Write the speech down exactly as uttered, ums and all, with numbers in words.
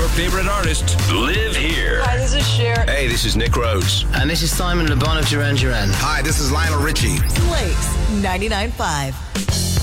favorite artist live here. Hi, this is Cher. Hey, this is Nick Rose. And this is Simon Le Bon of Duran Duran. Hi, this is Lionel Richie. Blake's ninety-nine point five.